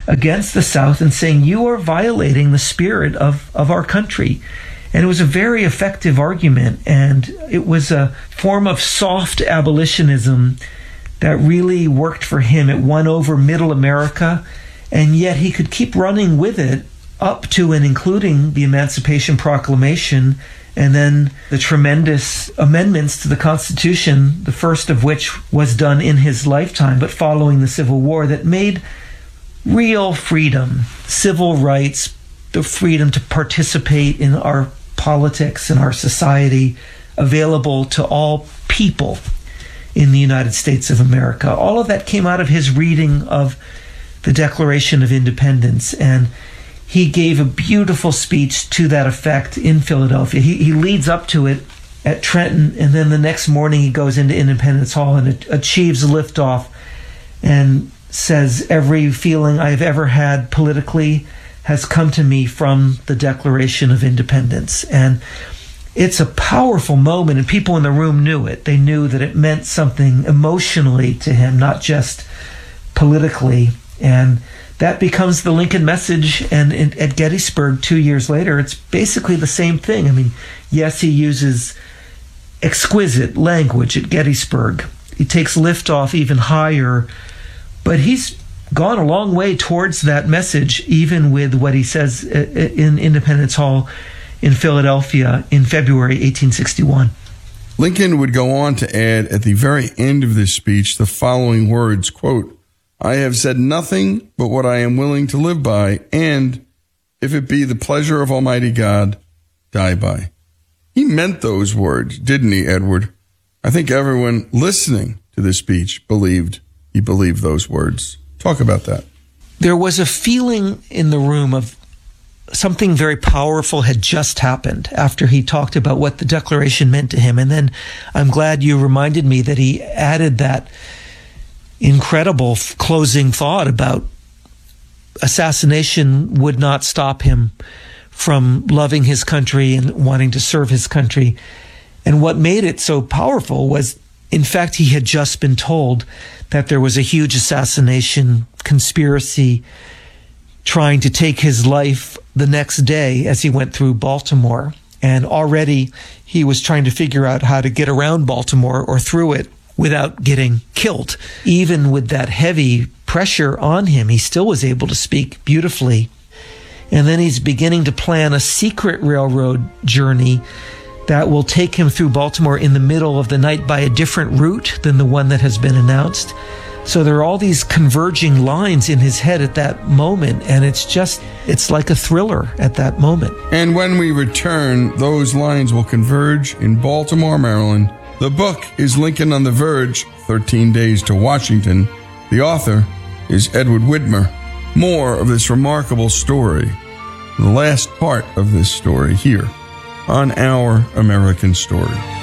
against the South and saying, you are violating the spirit of our country. And it was a very effective argument, and it was a form of soft abolitionism that really worked for him. It won over middle America, and yet he could keep running with it up to and including the Emancipation Proclamation, and then the tremendous amendments to the Constitution, the first of which was done in his lifetime, but following the Civil War, that made real freedom, civil rights, the freedom to participate in our politics and our society available to all people in the United States of America. All of that came out of his reading of the Declaration of Independence, and he gave a beautiful speech to that effect in Philadelphia. He leads up to it at Trenton, and then the next morning he goes into Independence Hall and achieves a liftoff and says, every feeling I've ever had politically has come to me from the Declaration of Independence. And it's a powerful moment, and people in the room knew it. They knew that it meant something emotionally to him, not just politically. And that becomes the Lincoln message. And at Gettysburg 2 years later, it's basically the same thing. I mean, yes, he uses exquisite language at Gettysburg. He takes liftoff even higher, but he's gone a long way towards that message, even with what he says in Independence Hall in Philadelphia in February 1861. Lincoln would go on to add at the very end of this speech the following words, quote, I have said nothing but what I am willing to live by, and, if it be the pleasure of Almighty God, die by. He meant those words, didn't he, Edward? I think everyone listening to this speech believed he believed those words. Talk about that. There was a feeling in the room of something very powerful had just happened after he talked about what the Declaration meant to him. And then I'm glad you reminded me that he added that incredible closing thought about assassination would not stop him from loving his country and wanting to serve his country. And what made it so powerful was, in fact, he had just been told that there was a huge assassination conspiracy trying to take his life the next day as he went through Baltimore. And already he was trying to figure out how to get around Baltimore or through it without getting killed. Even with that heavy pressure on him, he still was able to speak beautifully. And then he's beginning to plan a secret railroad journey that will take him through Baltimore in the middle of the night by a different route than the one that has been announced. So there are all these converging lines in his head at that moment, and it's like a thriller at that moment. And when we return, those lines will converge in Baltimore, Maryland. The book is Lincoln on the Verge, 13 Days to Washington. The author is Edward Whitmer. More of this remarkable story, the last part of this story here on Our American Story.